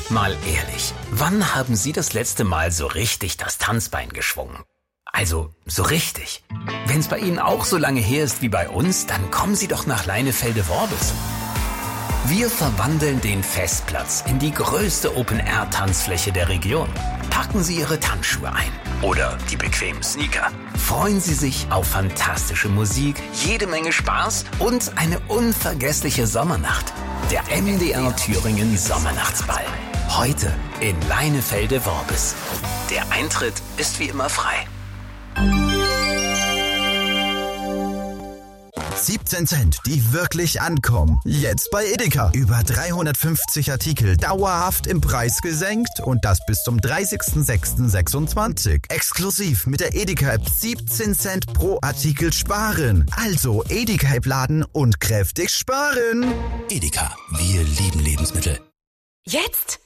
Mal ehrlich, wann haben Sie das letzte Mal so richtig das Tanzbein geschwungen? Also, so richtig. Wenn's bei Ihnen auch so lange her ist wie bei uns, dann kommen Sie doch nach Leinefelde-Worbis. Wir verwandeln den Festplatz in die größte Open-Air-Tanzfläche der Region. Packen Sie Ihre Tanzschuhe ein oder die bequemen Sneaker. Freuen Sie sich auf fantastische Musik, jede Menge Spaß und eine unvergessliche Sommernacht. Der MDR Thüringen Sommernachtsball. Heute in Leinefelde-Worbis. Der Eintritt ist wie immer frei. 17 Cent, die wirklich ankommen. Jetzt bei Edeka. Über 350 Artikel dauerhaft im Preis gesenkt und das bis zum 30.06.26. Exklusiv mit der Edeka-App 17 Cent pro Artikel sparen. Also Edeka-App laden und kräftig sparen. Edeka, wir lieben Lebensmittel. Jetzt?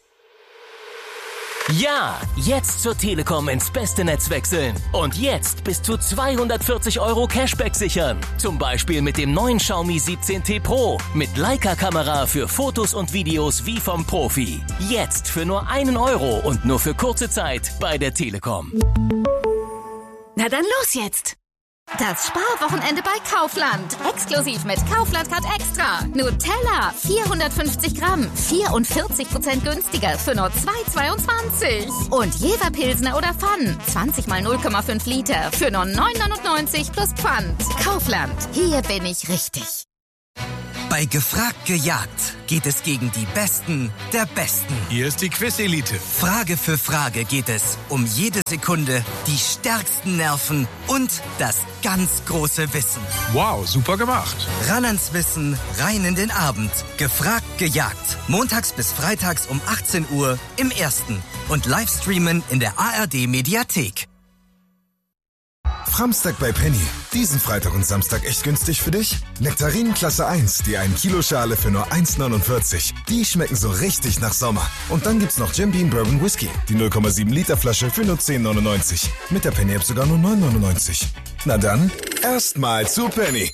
Ja, jetzt zur Telekom ins beste Netz wechseln. Und jetzt bis zu 240 € Cashback sichern. Zum Beispiel mit dem neuen Xiaomi 17T Pro. Mit Leica-Kamera für Fotos und Videos wie vom Profi. Jetzt für nur 1 € und nur für kurze Zeit bei der Telekom. Na dann los jetzt! Das Sparwochenende bei Kaufland. Exklusiv mit Kaufland Card Extra. Nutella, 450 Gramm, 44% günstiger für nur 2,22. Und Jever Pilsner oder Pfann, 20 mal 0,5 Liter für nur 9,99 plus Pfand. Kaufland, hier bin ich richtig. Bei Gefragt gejagt geht es gegen die Besten der Besten. Hier ist die Quiz-Elite. Frage für Frage geht es um jede Sekunde, die stärksten Nerven und das ganz große Wissen. Wow, super gemacht. Ran ans Wissen, rein in den Abend. Gefragt gejagt. Montags bis freitags um 18 Uhr im Ersten. Und Livestreamen in der ARD-Mediathek. Framstag bei Penny. Diesen Freitag und Samstag echt günstig für dich? Nektarinen Klasse 1, die 1 Kilo Schale für nur 1,49. Die schmecken so richtig nach Sommer. Und dann gibt's noch Jim Beam Bourbon Whisky, die 0,7 Liter Flasche für nur 10,99. Mit der Penny App sogar nur 9,99. Na dann, erstmal zu Penny.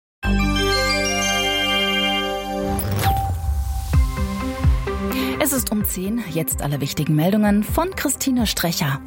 Es ist um 10, jetzt alle wichtigen Meldungen von Christine Strecher.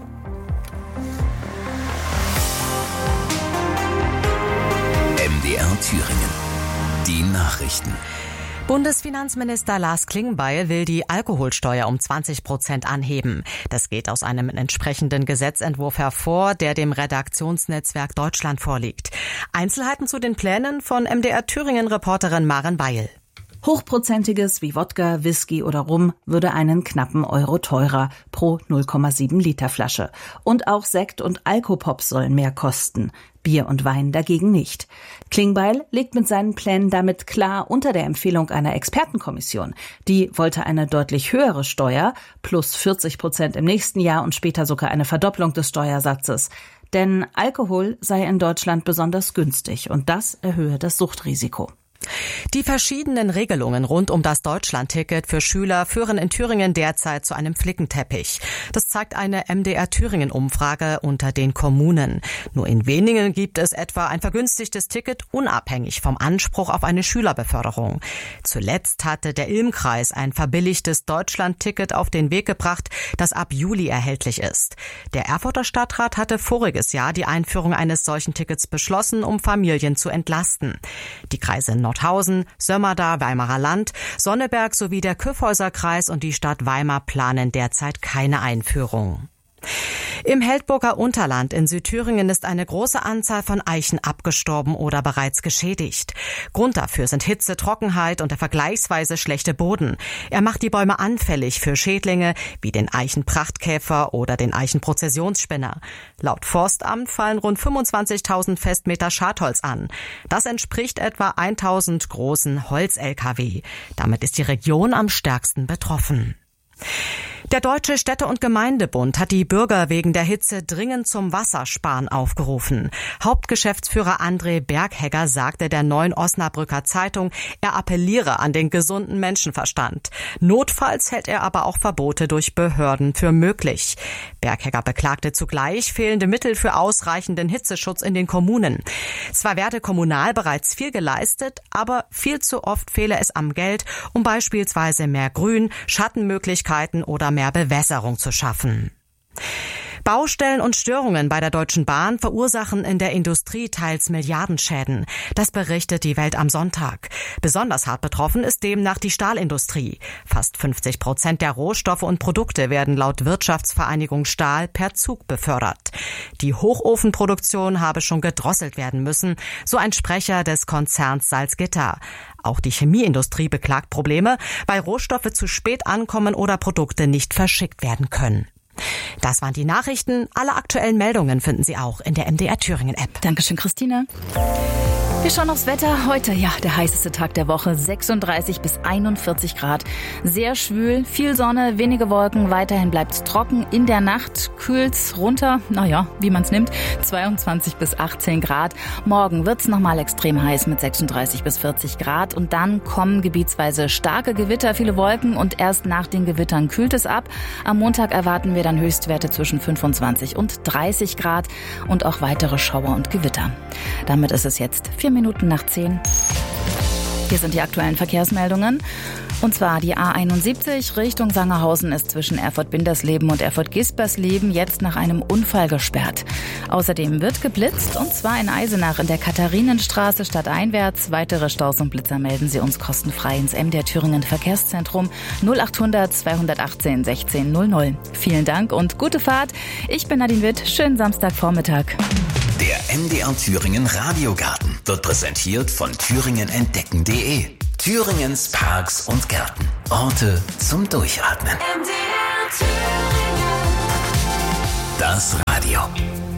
MDR Thüringen. Die Nachrichten. Bundesfinanzminister Lars Klingbeil will die Alkoholsteuer um 20% anheben. Das geht aus einem entsprechenden Gesetzentwurf hervor, der dem Redaktionsnetzwerk Deutschland vorliegt. Einzelheiten zu den Plänen von MDR Thüringen-Reporterin Maren Beil. Hochprozentiges wie Wodka, Whisky oder Rum würde einen knappen Euro teurer pro 0,7 Liter Flasche. Und auch Sekt und Alkopops sollen mehr kosten. Bier und Wein dagegen nicht. Klingbeil liegt mit seinen Plänen damit klar unter der Empfehlung einer Expertenkommission. Die wollte eine deutlich höhere Steuer, plus 40% im nächsten Jahr und später sogar eine Verdopplung des Steuersatzes. Denn Alkohol sei in Deutschland besonders günstig und das erhöhe das Suchtrisiko. Die verschiedenen Regelungen rund um das Deutschlandticket für Schüler führen in Thüringen derzeit zu einem Flickenteppich. Das zeigt eine MDR Thüringen-Umfrage unter den Kommunen. Nur in wenigen gibt es etwa ein vergünstigtes Ticket unabhängig vom Anspruch auf eine Schülerbeförderung. Zuletzt hatte der Ilm-Kreis ein verbilligtes Deutschlandticket auf den Weg gebracht, das ab Juli erhältlich ist. Der Erfurter Stadtrat hatte voriges Jahr die Einführung eines solchen Tickets beschlossen, um Familien zu entlasten. Die Kreise Nordhausen, Sömmerda, Weimarer Land, Sonneberg sowie der Kyffhäuser-Kreis und die Stadt Weimar planen derzeit keine Einführung. Im Heldburger Unterland in Südthüringen ist eine große Anzahl von Eichen abgestorben oder bereits geschädigt. Grund dafür sind Hitze, Trockenheit und der vergleichsweise schlechte Boden. Er macht die Bäume anfällig für Schädlinge wie den Eichenprachtkäfer oder den Eichenprozessionsspinner. Laut Forstamt fallen rund 25.000 Festmeter Schadholz an. Das entspricht etwa 1.000 großen Holz-LKW. Damit ist die Region am stärksten betroffen. Der Deutsche Städte- und Gemeindebund hat die Bürger wegen der Hitze dringend zum Wassersparen aufgerufen. Hauptgeschäftsführer André Berghegger sagte der Neuen Osnabrücker Zeitung, er appelliere an den gesunden Menschenverstand. Notfalls hält er aber auch Verbote durch Behörden für möglich. Berghegger beklagte zugleich fehlende Mittel für ausreichenden Hitzeschutz in den Kommunen. Zwar werde kommunal bereits viel geleistet, aber viel zu oft fehle es am Geld, um beispielsweise mehr Grün, Schattenmöglichkeiten oder mehr Bewässerung zu schaffen. Baustellen und Störungen bei der Deutschen Bahn verursachen in der Industrie teils Milliardenschäden. Das berichtet die Welt am Sonntag. Besonders hart betroffen ist demnach die Stahlindustrie. Fast 50% der Rohstoffe und Produkte werden laut Wirtschaftsvereinigung Stahl per Zug befördert. Die Hochofenproduktion habe schon gedrosselt werden müssen, so ein Sprecher des Konzerns Salzgitter. Auch die Chemieindustrie beklagt Probleme, weil Rohstoffe zu spät ankommen oder Produkte nicht verschickt werden können. Das waren die Nachrichten. Alle aktuellen Meldungen finden Sie auch in der MDR Thüringen App. Dankeschön, Christine. Wir schauen aufs Wetter. Heute, der heißeste Tag der Woche. 36 bis 41 Grad. Sehr schwül, viel Sonne, wenige Wolken. Weiterhin bleibt's trocken. In der Nacht kühlt's runter. Wie man's nimmt. 22 bis 18 Grad. Morgen wird's nochmal extrem heiß mit 36 bis 40 Grad. Und dann kommen gebietsweise starke Gewitter, viele Wolken. Und erst nach den Gewittern kühlt es ab. Am Montag erwarten wir dann Höchstwerte zwischen 25 und 30 Grad. Und auch weitere Schauer und Gewitter. Damit ist es jetzt 4 Minuten nach 10. Hier sind die aktuellen Verkehrsmeldungen. Und zwar die A71 Richtung Sangerhausen ist zwischen Erfurt-Bindersleben und Erfurt-Gispersleben jetzt nach einem Unfall gesperrt. Außerdem wird geblitzt, und zwar in Eisenach in der Katharinenstraße stadteinwärts. Weitere Staus und Blitzer melden Sie uns kostenfrei ins MDR Thüringen Verkehrszentrum 0800 218 1600. Vielen Dank und gute Fahrt. Ich bin Nadine Witt. Schönen Samstagvormittag. Der MDR Thüringen Radiogarten wird präsentiert von thüringenentdecken.de. Thüringens Parks und Gärten. Orte zum Durchatmen. MDR Thüringen. Das Radio.